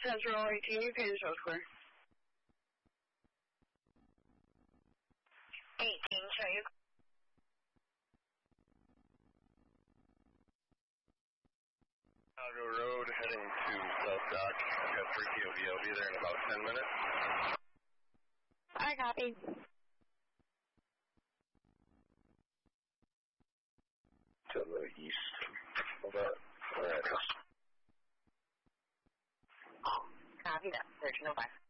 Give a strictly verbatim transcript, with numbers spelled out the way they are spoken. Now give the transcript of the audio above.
Central eighteen, you can show square. eighteen, show you. Chicago Road, heading to South Dock. I've got three P O V. I'll be there in about ten minutes. I copy. To the east of that. All right. Copy that. thirteen oh five.